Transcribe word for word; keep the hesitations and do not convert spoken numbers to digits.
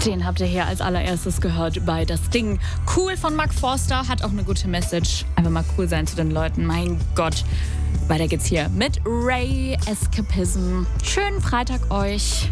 Den habt ihr hier als allererstes gehört bei Das Ding. Cool von Mark Forster, hat auch eine gute Message. Einfach mal cool sein zu den Leuten, mein Gott. Weiter geht's hier mit Ray Escapism. Schönen Freitag euch.